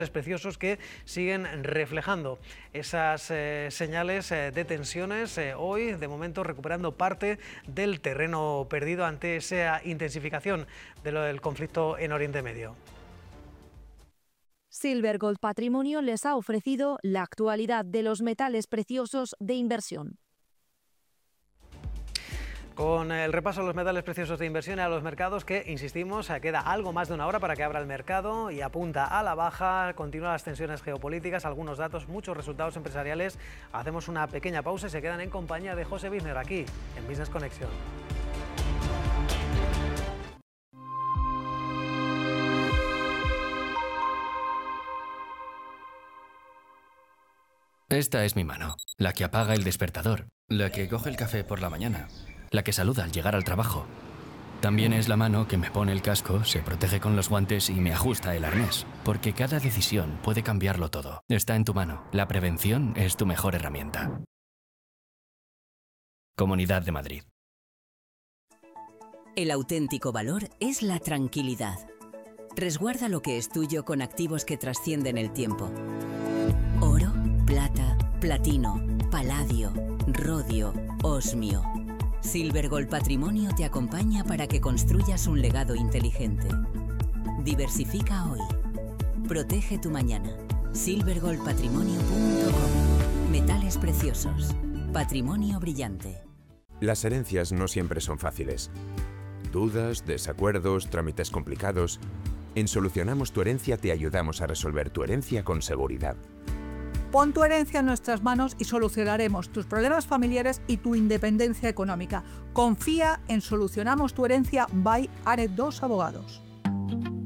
preciosos que siguen reflejando esas señales de tensiones, hoy de momento recuperando parte del terreno perdido ante esa intensificación del conflicto en Oriente Medio. Silver Gold Patrimonio les ha ofrecido la actualidad de los metales preciosos de inversión. Con el repaso a los metales preciosos de inversión y a los mercados, que insistimos, queda algo más de una hora para que abra el mercado y apunta a la baja, continúan las tensiones geopolíticas, algunos datos, muchos resultados empresariales. Hacemos una pequeña pausa y se quedan en compañía de José Bizner aquí en Business Connection. Esta es mi mano, la que apaga el despertador, la que coge el café por la mañana, la que saluda al llegar al trabajo. También es la mano que me pone el casco, se protege con los guantes y me ajusta el arnés. Porque cada decisión puede cambiarlo todo. Está en tu mano. La prevención es tu mejor herramienta. Comunidad de Madrid. El auténtico valor es la tranquilidad. Resguarda lo que es tuyo con activos que trascienden el tiempo. Oro, plata, platino, paladio, rodio, osmio. Silver Gold Patrimonio te acompaña para que construyas un legado inteligente. Diversifica hoy. Protege tu mañana. silvergoldpatrimonio.com. Metales preciosos. Patrimonio brillante. Las herencias no siempre son fáciles. Dudas, desacuerdos, trámites complicados. En Solucionamos tu Herencia te ayudamos a resolver tu herencia con seguridad. Pon tu herencia en nuestras manos y solucionaremos tus problemas familiares y tu independencia económica. Confía en Solucionamos tu Herencia by Aret 2 Abogados.